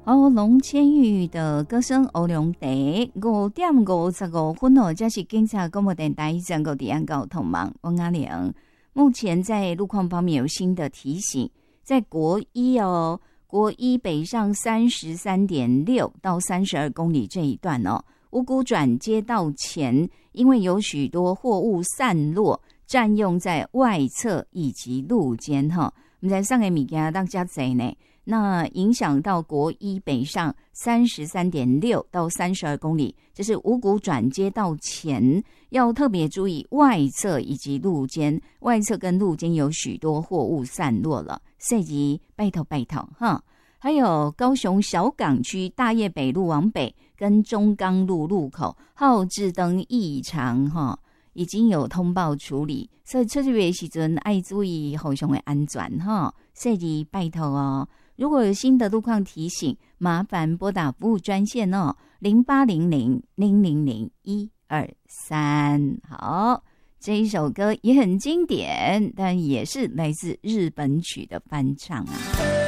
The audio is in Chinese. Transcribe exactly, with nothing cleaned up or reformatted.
哦，龙千玉的歌声欧良地五点五十五分哦，这是警察广播电台整个地安交通网王阿良。目前在路况方面有新的提醒，在国一哦，国一北上三十三点六到三十二公里这一段哦，五股转接道前，因为有许多货物散落，占用在外侧以及路肩哈，我们在上个物件当加贼呢。那影响到国一北上三十三点六到三十二公里，这是五股转接道前，要特别注意外侧以及路肩，外侧跟路肩有许多货物散落了，涉及拜托拜托哈。还有高雄小港区大业北路往北跟中钢路路口号志灯异常哈，已经有通报处理，所以出去的时阵爱注意后续的安全哈，涉及拜托哦。如果有新的路况提醒，麻烦拨打服务专线哦，零八零零零零零一二三。好，这一首歌也很经典，但也是来自日本曲的翻唱啊。